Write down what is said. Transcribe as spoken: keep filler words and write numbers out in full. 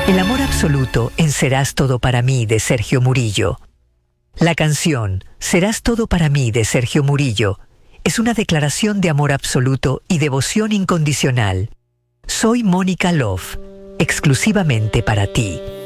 El amor absoluto en Serás todo para mí de Sergio Murillo. La canción Serás todo para mí de Sergio Murillo es una declaración de amor absoluto y devoción incondicional. Soy Mónica Love, exclusivamente para ti.